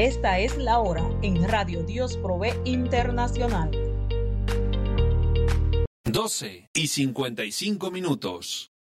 Esta es la hora en Radio Dios Provee Internacional. 12:55.